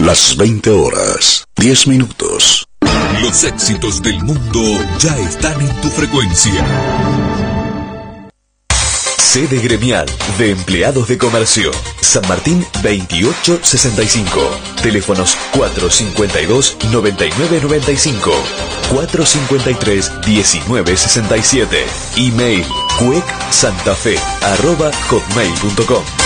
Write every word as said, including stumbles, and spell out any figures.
Las veinte horas, diez minutos. Los éxitos del mundo ya están en tu frecuencia. Sede gremial de empleados de comercio. San Martín veintiocho sesenta y cinco. Teléfonos cuatro cincuenta y dos, noventa y nueve noventa y cinco. cuatro cincuenta y tres, diecinueve sesenta y siete. Email cuec santafe arroba hotmail punto com.